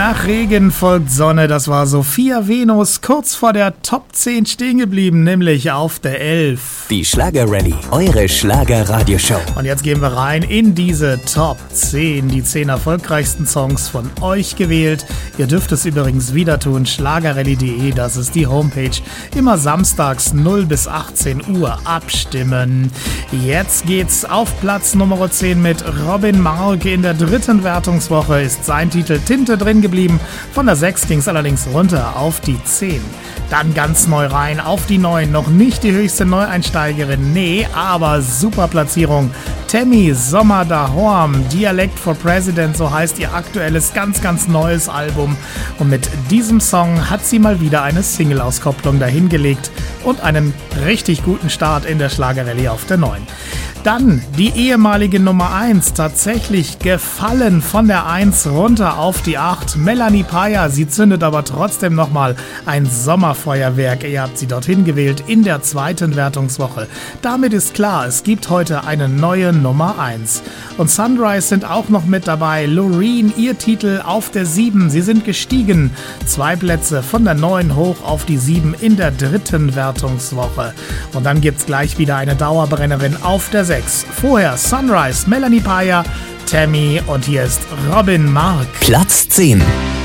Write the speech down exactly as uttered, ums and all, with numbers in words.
Nach Regen folgt Sonne, das war Sophia Venus, kurz vor der Top zehn stehen geblieben, nämlich auf der elf. Die Schlager-Rallye, eure Schlager-Radioshow. Und jetzt gehen wir rein in diese Top zehn, die zehn erfolgreichsten Songs von euch gewählt. Ihr dürft es übrigens wieder tun, schlagerrallye punkt de, das ist die Homepage. Immer samstags null bis achtzehn Uhr abstimmen. Jetzt geht's auf Platz Nummer zehn mit Robin Mark. In der dritten Wertungswoche ist sein Titel Tinte drin geblieben. Von der sechs ging es allerdings runter auf die zehn. Dann ganz neu rein auf die neun. Noch nicht die höchste Neueinsteigerin, nee, aber super Platzierung. Tammy Sommer Dahorm, Dialect for President, so heißt ihr aktuelles, ganz, ganz neues Album. Und mit diesem Song hat sie mal wieder eine Single-Auskopplung dahingelegt und einen richtig guten Start in der Schlagerrallye auf der neun. Dann die ehemalige Nummer eins, tatsächlich gefallen von der eins runter auf die acht. Melanie Paya, sie zündet aber trotzdem nochmal ein Sommerfeuerwerk. Ihr habt sie dorthin gewählt in der zweiten Wertungswoche. Damit ist klar, es gibt heute eine neue Nummer eins. Und Sunrise sind auch noch mit dabei. Loreen, ihr Titel auf der sieben. Sie sind gestiegen. Zwei Plätze von der neun hoch auf die sieben in der dritten Wertungswoche. Und dann gibt's gleich wieder eine Dauerbrennerin auf der sechs. Vorher Sunrise, Melanie Paya, Tammy und hier ist Robin Mark. Platz zehn.